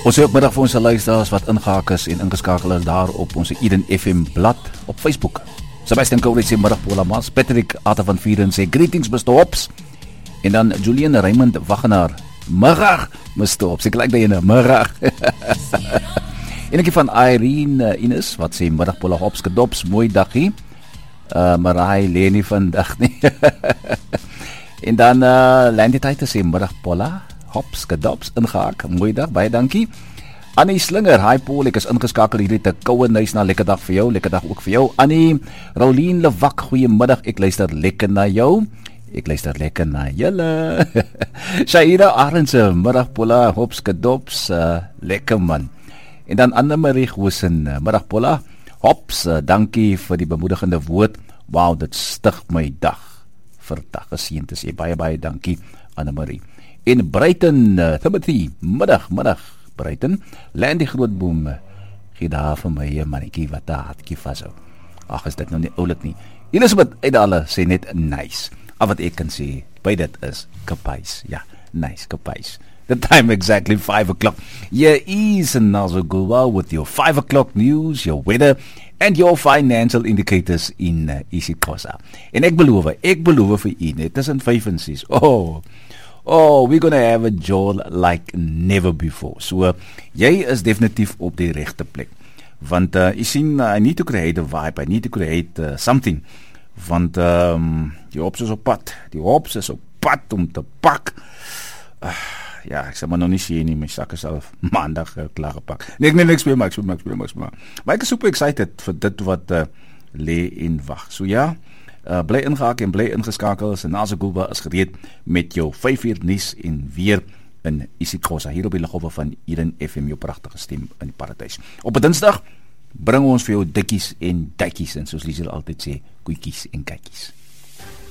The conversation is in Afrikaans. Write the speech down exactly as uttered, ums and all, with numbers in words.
Ons sê opmiddag vir ons luisteraars wat ingehaak is en ingeskakel is daar op ons Eden F M blad op Facebook. Sebastian Kourie sê middag Paula Mas, Patrick Ata van Vieren sê greetings mister Hops. En dan Julian Raymond Wagenaar, middag mister Hops. Ek like dat jy nou, middag. En ek van Irene Ines wat sê middag Paula Hops, gedops, mooi daggie. Uh, maar hy lê nie vandag nie. En dan uh, Landy Tite sê middag Paula Hops, gedops, ingehaak, mooi dag, baie dankie. Annie Slinger, hi Paul, ek is ingeskakel hierdie te koue nuis na lekker dag vir jou, lekker dag ook vir jou. Annie, Rolien Lewak, goeiemiddag, ek luister lekker na jou, ek luister lekker na julle. Shaira Arendse, middag Paula, Hops, gedops, uh, lekker man. En dan Annemarie Goosen, uh, middag Paula, Hops, uh, dankie vir die bemoedigende woord, wauw, dit stig my dag, vir dag gesien te sê, baie, baie dankie Annemarie. En Brighton, uh, Timothy, middag, middag, Brighton, Landy Grootboom, gee daar vir my een mannetjie wat daar hartjie vashou. Ag, is dit nou nie oulik nie. Elisabeth Eidale sê net nice. Al wat ek kan sê, by dit is kapuis. Ja, nice, kapuis. The time exactly five o'clock. Here is Nazagua with your five o'clock news, your weather, and your financial indicators in uh, isiXhosa. En ek beloof, ek beloof vir u net, tussen vyf en ses. Oh, Oh, we're gonna have a joy like never before. So, uh, jy is definitief op die regte plek. Want, uh, jy sien, uh, I need to create a vibe, I need to create uh, something. Want, um, die hops is op pad. Die hops is op pad om te pak. Uh, ja, ek sal maar nog nie sê nie, my sak is al maandag uh, klaargepak. Nee, nee, nee, ek speel maar, ek speel maar, ek speel maar, ek speel maar. Maar ek is super excited vir dit wat uh, lê en wag. So ja, Uh, bly ingehaak en bly ingeskakel, en Nazagua is gereed met jou vyf uur nuus en weer in isiXhosa, hier op die liggolwe van Eden F M, jou pragtige stem in die paradys. Op 'n Dinsdag bring ons vir jou dikkies en dikkies, en soos Liesel altyd sê, koetjies en kykies.